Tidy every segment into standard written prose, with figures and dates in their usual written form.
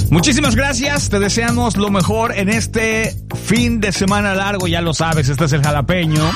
Muchísimas gracias, te deseamos lo mejor en este fin de semana largo, ya lo sabes, este es el Jalapeño.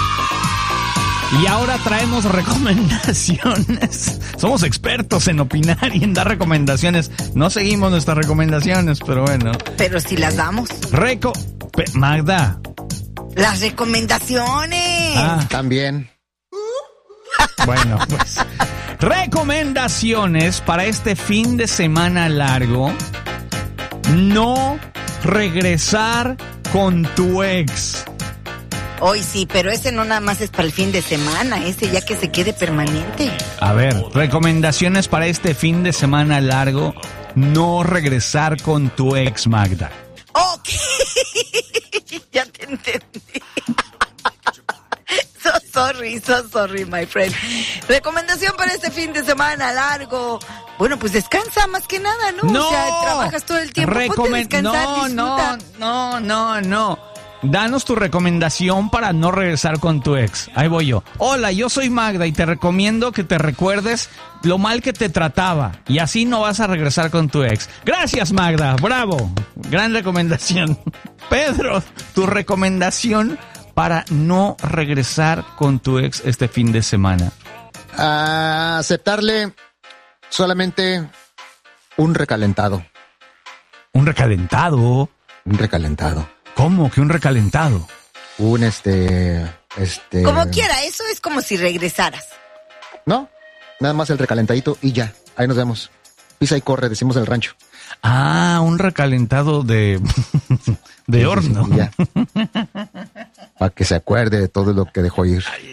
Y ahora traemos recomendaciones. Somos expertos en opinar y en dar recomendaciones. No seguimos nuestras recomendaciones, pero bueno. Pero si las damos. Magda. Las recomendaciones. También. Bueno, pues. Recomendaciones para este fin de semana largo. No regresar con tu ex. Hoy sí, pero ese no nada más es para el fin de semana, ese ya que se quede permanente. A ver, recomendaciones para este fin de semana largo. No regresar con tu ex, Magda. Ok, ya te entendí. So sorry, my friend. Recomendación para este fin de semana largo. Bueno, pues descansa más que nada, ¿no? No. O sea, trabajas todo el tiempo. Ponte a descansar, disfruta. No. Danos tu recomendación para no regresar con tu ex. Ahí voy yo. Hola, yo soy Magda y te recomiendo que te recuerdes lo mal que te trataba y así no vas a regresar con tu ex. Gracias, Magda. Bravo. Gran recomendación. Pedro, tu recomendación para no regresar con tu ex este fin de semana. Aceptarle solamente un recalentado. ¿Un recalentado? Un recalentado. ¿Cómo que un recalentado? Un Como quiera, eso es como si regresaras. No, nada más el recalentadito y ya. Ahí nos vemos. Pisa y corre, decimos en el rancho. Un recalentado de horno. Ya. Para que se acuerde de todo lo que dejó ir.